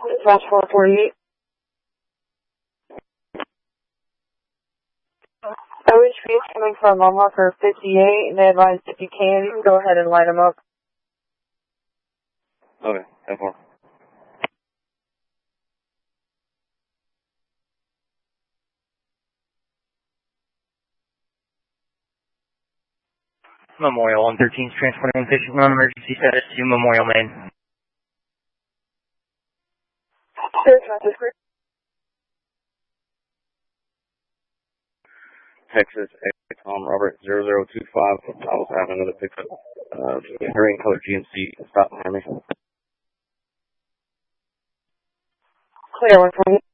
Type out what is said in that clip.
Flash 448. OHP is coming from Marker 58, and they advise if you can, go ahead and light them up. Okay, 10-4. Memorial 113 is transporting patient on emergency status to Memorial, Maine. Texas, Tom Robert 0025. I was having another pickup. Green color GMC. Stop behind me. Clear 148.